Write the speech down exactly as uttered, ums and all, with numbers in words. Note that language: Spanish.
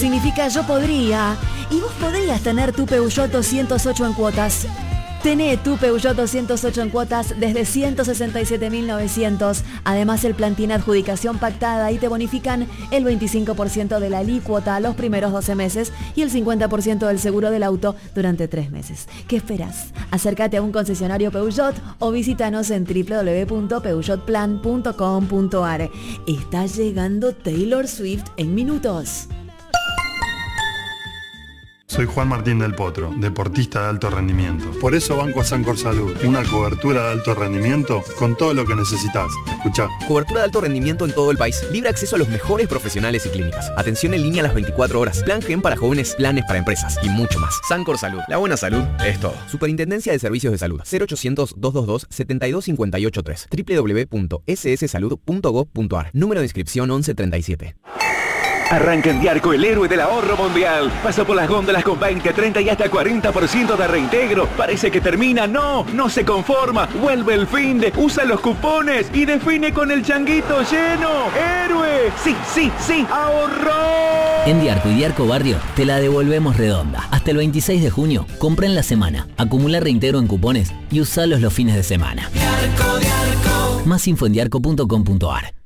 significa yo podría. Y vos podrías tener tu Peugeot doscientos ocho en cuotas. Tené tu Peugeot doscientos ocho en cuotas desde ciento sesenta y siete mil novecientos. Además, el plan tiene adjudicación pactada y te bonifican el veinticinco por ciento de la alícuota los primeros doce meses y el cincuenta por ciento del seguro del auto durante tres meses. ¿Qué esperás? Acércate a un concesionario Peugeot o visítanos en doble u doble u doble u punto peugeot plan punto com punto a r. Está llegando Taylor Swift en minutos. Soy Juan Martín del Potro, deportista de alto rendimiento. Por eso banco a Sancor Salud, una cobertura de alto rendimiento con todo lo que necesitas. Escuchá. Cobertura de alto rendimiento en todo el país. Libre acceso a los mejores profesionales y clínicas. Atención en línea las veinticuatro horas. Plan Gen para jóvenes, planes para empresas y mucho más. Sancor Salud. La buena salud es todo. Superintendencia de Servicios de Salud. cero ochocientos, doscientos veintidós, setenta y dos cincuenta y ocho tres. doble u doble u doble u punto ese ese salud punto gob punto a r. Número de inscripción once treinta y siete. Arranca en Diarco el héroe del ahorro mundial. Pasa por las góndolas con veinte, treinta y hasta cuarenta por ciento de reintegro. Parece que termina. No, no se conforma. Vuelve el fin de, usa los cupones y define con el changuito lleno. ¡Héroe! Sí, sí, sí, ahorró. En Diarco y Diarco Barrio te la devolvemos redonda. Hasta el veintiséis de junio, compra en la semana, acumula reintegro en cupones y usalos los fines de semana. Diarco, Diarco. Más info en diarco punto com punto a r.